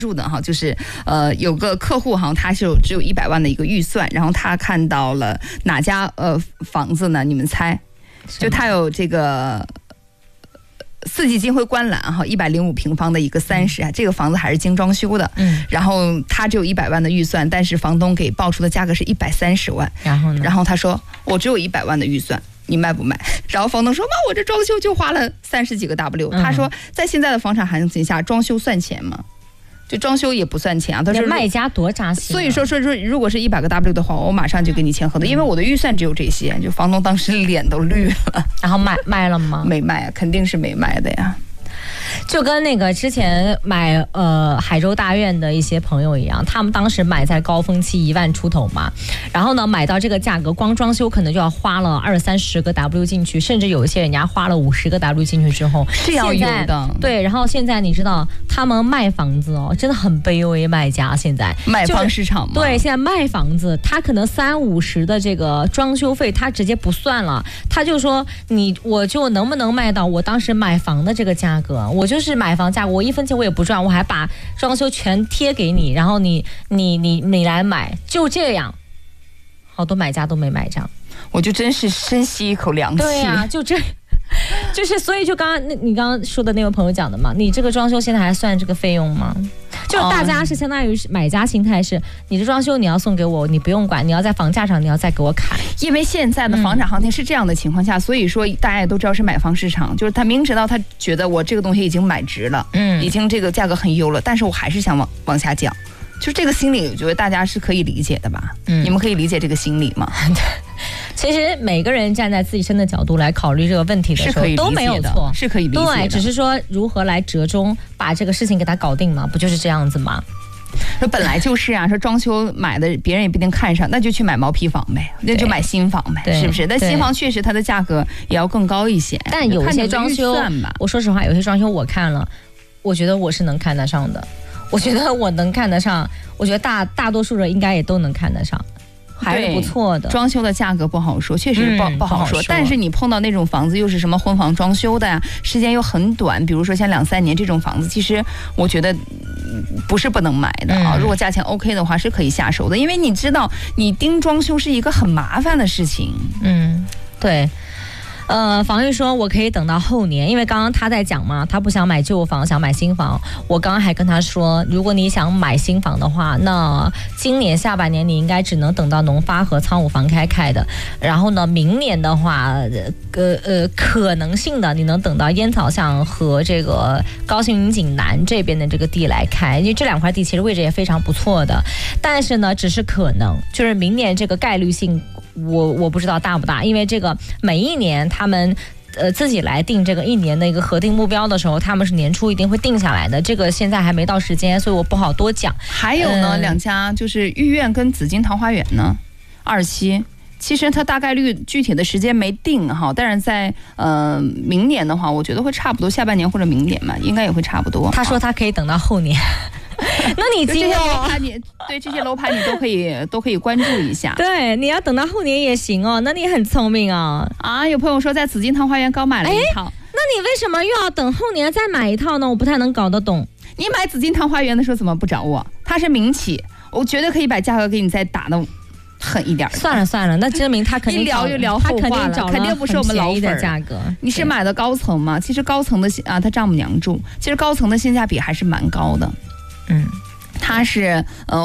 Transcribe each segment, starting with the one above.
住的哈，就是有个客户哈，他是只有100万的一个预算，然后他看到了哪家房子呢？你们猜？就他有这个四季金汇观澜哈，105平方的一个30啊，这个房子还是精装修的，然后他只有100万的预算，但是房东给报出的价格是130万， 然后呢？ 然后他说我只有100万的预算。你卖不卖？然后房东说：“妈，我这装修就花了30几个 W。”他说，在现在的房产行情下，装修算钱吗？就装修也不算钱啊。他说卖家多扎心。 所以说，如果是100个 W 的话，我马上就给你签合同，因为我的预算只有这些。就房东当时脸都绿了。 然后卖了吗？ 没卖啊，肯定是没卖的呀。 就跟那个之前买海州大院的一些朋友一样，他们当时买在高峰期1万出头嘛，然后呢买到这个价格，光装修可能就要花了20-30个 W 进去，甚至有一些人家花了50个 W 进去之后是要有的。 对，然后现在你知道他们卖房子真的很卑微，卖家现在买方市场嘛， 对，现在卖房子他可能30-50的这个装修费他直接不算了，他就说我就能不能卖到我当时买房的这个价格，我就是买房价格，我1分钱我也不赚，我还把装修全贴给你，然后你来买，就这样，好多买家都没买上， 我就真是深吸一口凉气。 对呀，就是所以就你刚刚说的那位朋友讲的嘛，你这个装修现在还算这个费用吗？就是大家是相当于买家心态是，你的装修你要送给我，你不用管，你要在房价上你要再给我砍。 因为现在的房产行情是这样的情况下，所以说大家也都知道是买方市场，就是他明知道他觉得我这个东西已经买值了，已经这个价格很优了，但是我还是想往下降。就这个心理，我觉得大家是可以理解的吧？你们可以理解这个心理吗？ 其实每个人站在自己身的角度来考虑这个问题的时候都没有错， 是可以理解的。 对，只是说如何来折中把这个事情给它搞定嘛，不就是这样子吗？ 说本来就是啊，说装修买的别人也不一定看上，那就去买毛坯房呗，那就买新房呗，是不是？但新房确实它的价格也要更高一些。 但有些装修，我说实话，有些装修我看了，我觉得我是能看得上的。我觉得我能看得上，我觉得大多数人应该也都能看得上，还是不错的。 装修的价格不好说，确实不好说。但是你碰到那种房子又是什么婚房装修的呀，时间又很短，比如说像2-3年这种房子，其实我觉得不是不能买的啊。如果价钱 OK 的话，是可以下手的，因为你知道，你盯装修是一个很麻烦的事情。 对。房玉说我可以等到后年，因为刚刚他在讲嘛，他不想买旧房，想买新房。我刚刚还跟他说，如果你想买新房的话，那今年下半年你应该只能等到农发和仓务房开的，然后呢，明年的话，可能性的你能等到烟草巷和这个高新云锦南这边的这个地来开，因为这2块地其实位置也非常不错的，但是呢，只是可能，就是明年这个概率性。我不知道大不大，因为这个每一年他们自己来定这个1年的一个核定目标的时候，他们是年初一定会定下来的，这个现在还没到时间，所以我不好多讲。 还有呢，2家就是御苑跟紫金桃花源呢，2期。其实它大概率具体的时间没定哈，但是在明年的话，我觉得会差不多，下半年或者明年嘛，应该也会差不多。 他说他可以等到后年。那你这些楼盘这些楼盘你都可以关注一下。 对，你要等到后年也行哦，那你很聪明哦。 有朋友说在紫金桃花源刚买了一套， 那你为什么又要等后年再买一套呢？我不太能搞得懂。 你买紫金桃花源的时候怎么不找我？它是民企，我绝对可以把价格给你再打的狠一点。 算了，那证明他肯定一聊就聊后话了，肯定不是我们老粉的价格。 你是买的高层吗？其实高层的他丈母娘住，其实高层的性价比还是蛮高的。它是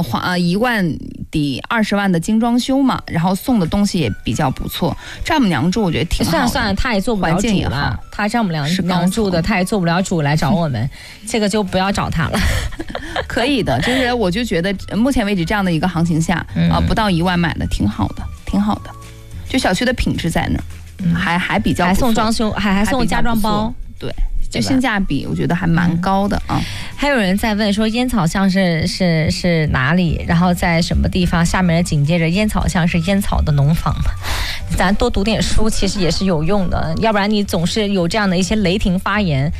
1万抵20万的精装修嘛，然后送的东西也比较不错。丈母娘住我觉得挺好的， 算了，他也做不了主了。他丈母娘住的，他也做不了主来找我们，这个就不要找他了。 可以的，就是我就觉得目前为止这样的一个行情下不到1万买的挺好的，就小区的品质在那儿，还比较不错， 还送装修，还送家装包， 对。就性价比我觉得还蛮高的啊。 还有人在问说烟草巷是哪里，然后在什么地方，下面紧接着烟草巷是烟草的农房嘛。咱多读点书其实也是有用的，要不然你总是有这样的一些雷霆发言，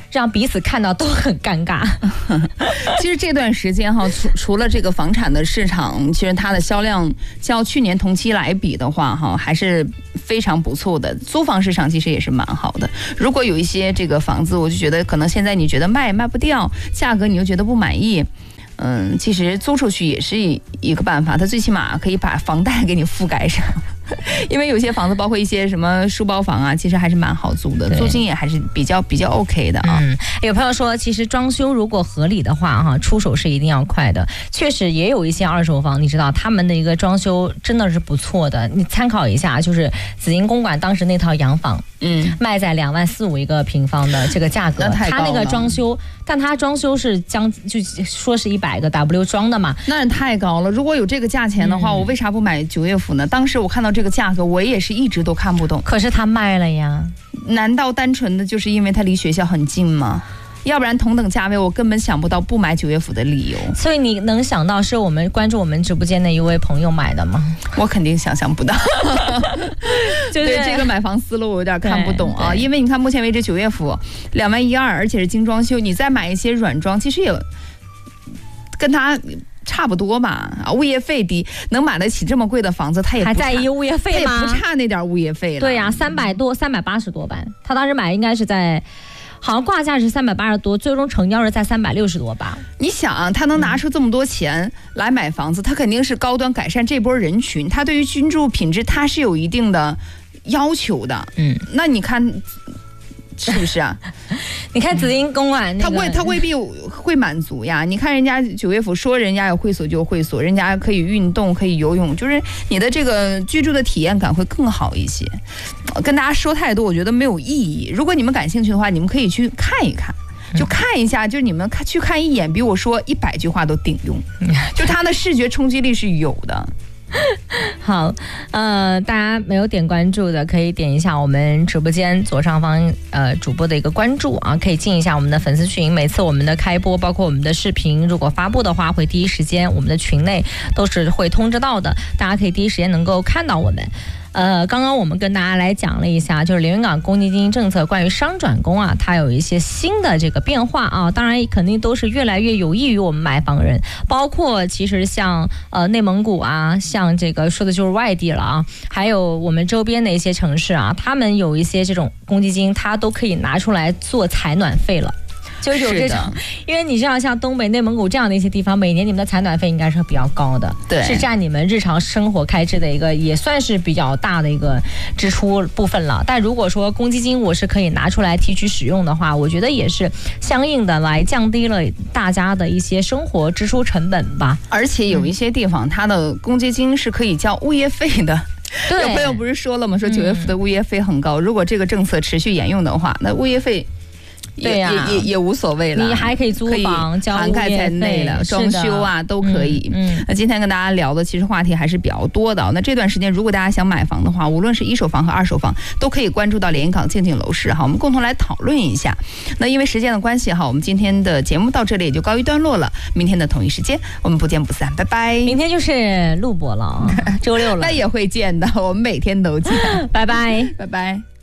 让彼此看到都很尴尬。 其实这段时间哈，除了这个房产的市场，其实它的销量较去年同期来比的话哈，还是非常不错的。租房市场其实也是蛮好的。如果有一些这个房子，我就觉得可能现在你觉得卖不掉，价格你又觉得不满意。其实租出去也是一个办法，它最起码可以把房贷给你覆盖上。因为有些房子，包括一些什么书包房啊，其实还是蛮好租的，租金也还是比较 OK 的啊。 有朋友说，其实装修如果合理的话，哈，出手是一定要快的。确实也有一些二手房，你知道他们的一个装修真的是不错的，你参考一下，就是紫金公馆当时那套洋房，卖在2.4万5一个平方的这个价格，他那个装修，但他装修是就说是100个 W 装的嘛， 那太高了。如果有这个价钱的话，我为啥不买9月府呢？当时我看到这个价格，我也是一直都看不懂。 可是他卖了呀， 难道单纯的就是因为它离学校很近吗？要不然同等价位，我根本想不到不买9月府的理由。 所以你能想到是我们关注我们直播间的一位朋友买的吗？ 我肯定想象不到。就是对这个买房思路我有点看不懂啊，因为你看目前为止9月府2.1万2，而且是精装修，你再买一些软装，其实也跟它差不多吧。物业费低，能买得起这么贵的房子，他也还在意物业费吗？ 他也不差那点物业费了。 对呀，300多，380多吧。他当时买应该是在，好像挂价是380多，最终成交是在360多吧。 你想，他能拿出这么多钱来买房子，他肯定是高端改善这波人群，他对于居住品质他是有一定的要求的。那你看。是不是啊？ 你看紫金公馆那个， 他未必会满足呀。你看人家9月府说人家有会所就有会所，人家可以运动可以游泳，就是你的这个居住的体验感会更好一些。跟大家说太多我觉得没有意义，如果你们感兴趣的话，你们可以去看一看，就看一下，就是你们去看一眼，比我说100句话都顶用。就它的视觉冲击力是有的。 好，大家没有点关注的可以点一下我们直播间左上方主播的一个关注啊，可以进一下我们的粉丝群。每次我们的开播，包括我们的视频，如果发布的话，会第一时间我们的群内都是会通知到的，大家可以第一时间能够看到我们。刚刚我们跟大家来讲了一下，就是连云港公积金政策关于商转公啊，它有一些新的这个变化啊，当然肯定都是越来越有益于我们买房人，包括其实像内蒙古啊，像这个说的就是外地了啊，还有我们周边的一些城市啊，他们有一些这种公积金，它都可以拿出来做采暖费了。就有这种，因为你知道像东北、内蒙古这样的一些地方，每年你们的采暖费应该是比较高的， 对， 是占你们日常生活开支的一个，也算是比较大的一个支出部分了。但如果说公积金我是可以拿出来提取使用的话，我觉得也是相应的来降低了大家的一些生活支出成本吧。 而且有一些地方，它的公积金是可以交物业费的。 对， 有朋友不是说了吗？说9月份的物业费很高，如果这个政策持续沿用的话，那物业费。 对呀， 也无所谓了， 你还可以租房、交涵盖在内了，装修啊都可以。那今天跟大家聊的其实话题还是比较多的。那这段时间如果大家想买房的话，无论是一手房和二手房，都可以关注到连云港静静楼市哈，我们共同来讨论一下。那因为时间的关系哈，我们今天的节目到这里也就告一段落了。明天的同一时间我们不见不散，拜拜。 明天就是录播了，周六了， 那也会见的，我们每天都见。 拜拜， 拜拜。